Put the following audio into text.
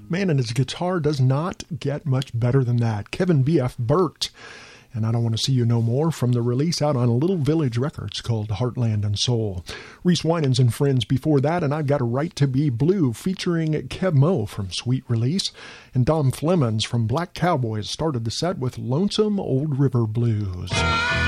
Man, and his guitar does not get much better than that. Kevin B.F. Burt. And I Don't Want to See You No More from the release out on Little Village Records called Heartland and Soul. Reese Winans and Friends before that, and I've Got a Right to Be Blue featuring Kev Mo from Sweet Release. And Dom Flemons from Black Cowboys started the set with Lonesome Old River Blues.